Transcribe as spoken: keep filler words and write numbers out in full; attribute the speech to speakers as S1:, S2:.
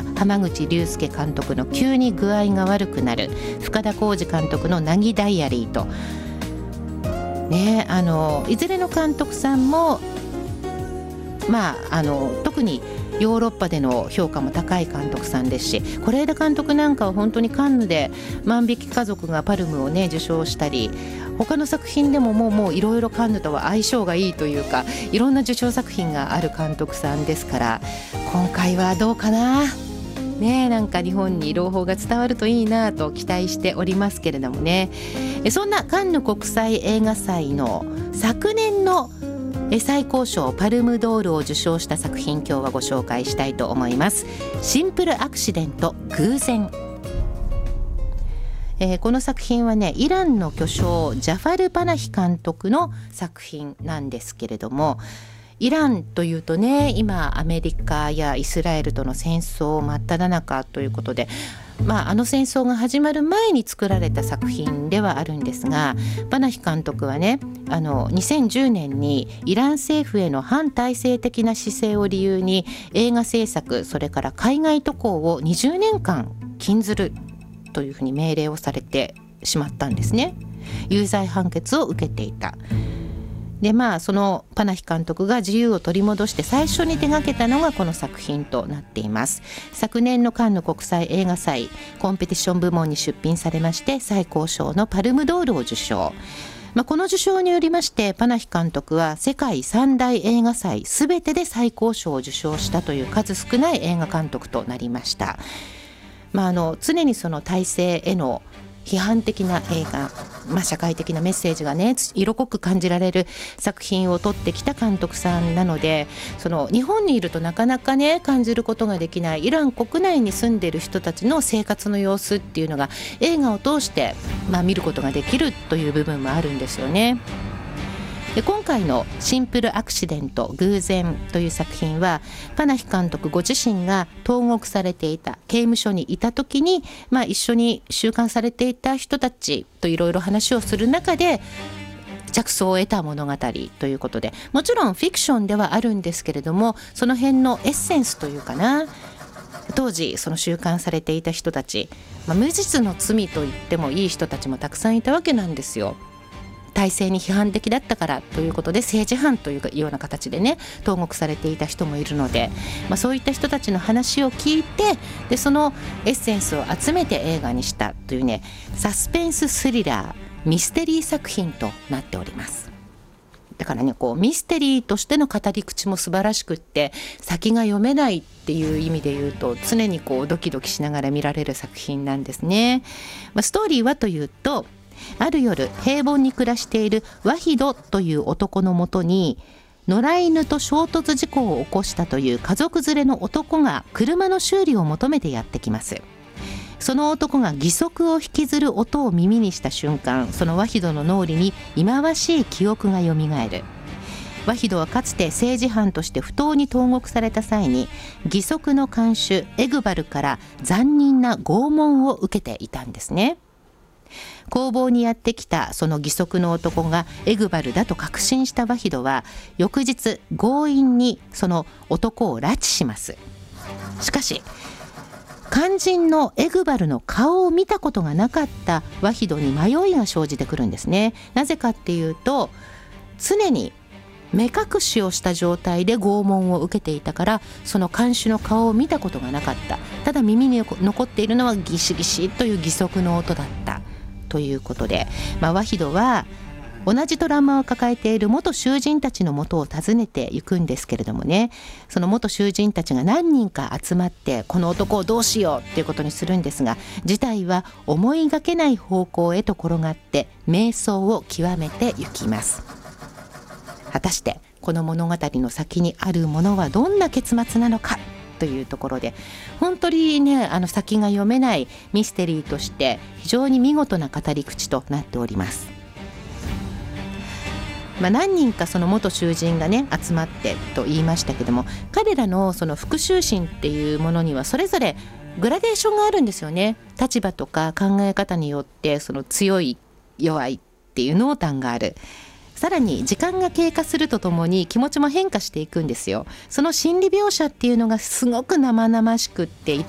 S1: た濱口竜介監督の急に具合が悪くなる、深田浩二監督の凪ダイアリーと、ね、あのいずれの監督さんも、まあ、あの特にヨーロッパでの評価も高い監督さんですし、是枝監督なんかは本当にカンヌで万引き家族がパルムをね受賞したり、他の作品でももうもういろいろカンヌとは相性がいいというか、いろんな受賞作品がある監督さんですから、今回はどうかなね、なんか日本に朗報が伝わるといいなと期待しておりますけれどもね。そんなカンヌ国際映画祭の昨年の最高賞パルムドールを受賞した作品、今日はご紹介したいと思います。シンプルアクシデント、偶然。えー、この作品はね、イランの巨匠ジャファル・パナヒ監督の作品なんですけれども、イランというとね、今アメリカやイスラエルとの戦争真っ只中ということで、まあ、あの戦争が始まる前に作られた作品ではあるんですが、パナヒ監督はね、あのにせんじゅうねんにイラン政府への反体制的な姿勢を理由に映画制作、それから海外渡航をにじゅうねんかん禁ずるというふうに命令をされてしまったんですね。有罪判決を受けていた。でまあ、そのパナヒ監督が自由を取り戻して最初に手掛けたのがこの作品となっています。昨年のカンヌ国際映画祭コンペティション部門に出品されまして、最高賞のパルムドールを受賞。まあ、この受賞によりましてパナヒ監督は世界三大映画祭すべてで最高賞を受賞したという数少ない映画監督となりました。まあ、あの常にその体制への批判的な映画、まあ、社会的なメッセージがね色濃く感じられる作品を撮ってきた監督さんなので、その日本にいるとなかなかね感じることができないイラン国内に住んでいる人たちの生活の様子っていうのが映画を通して、まあ、見ることができるという部分もあるんですよね。で今回のシンプルアクシデント、偶然という作品はパナヒ監督ご自身が投獄されていた刑務所にいた時に、まあ、一緒に収監されていた人たちといろいろ話をする中で着想を得た物語ということで、もちろんフィクションではあるんですけれども、その辺のエッセンスというかな、当時その収監されていた人たち、まあ、無実の罪と言ってもいい人たちもたくさんいたわけなんですよ。体制に批判的だったからということで政治犯というような形でね投獄されていた人もいるので、まあ、そういった人たちの話を聞いて、でそのエッセンスを集めて映画にしたというね、サスペンススリラーミステリー作品となっております。だからね、こうミステリーとしての語り口も素晴らしくって、先が読めないっていう意味で言うと常にこうドキドキしながら見られる作品なんですね。まあ、ストーリーはというと、ある夜平凡に暮らしているワヒドという男のもとに野良犬と衝突事故を起こしたという家族連れの男が車の修理を求めてやってきます。その男が義足を引きずる音を耳にした瞬間、そのワヒドの脳裏に忌まわしい記憶がよみがえる。ワヒドはかつて政治犯として不当に投獄された際に義足の看守エグバルから残忍な拷問を受けていたんですね。工房にやってきたその義足の男がエグバルだと確信したワヒドは翌日強引にその男を拉致します。しかし肝心のエグバルの顔を見たことがなかったワヒドに迷いが生じてくるんですね。なぜかっていうと、常に目隠しをした状態で拷問を受けていたから、その看守の顔を見たことがなかった。ただ耳に残っているのはギシギシという義足の音だったということで、まあ、ワヒドは同じトラウマを抱えている元囚人たちの元を訪ねていくんですけれどもね、その元囚人たちが何人か集まってこの男をどうしようっていうことにするんですが、事態は思いがけない方向へと転がって迷走を極めていきます。果たしてこの物語の先にあるものはどんな結末なのかというところで、本当にね、あの先が読めないミステリーとして非常に見事な語り口となっております。まあ、何人かその元囚人がね集まってと言いましたけども、彼らのその復讐心っていうものにはそれぞれグラデーションがあるんですよね。立場とか考え方によってその強い弱いっていう濃淡がある。さらに時間が経過するとともに気持ちも変化していくんですよ。その心理描写っていうのがすごく生々しくって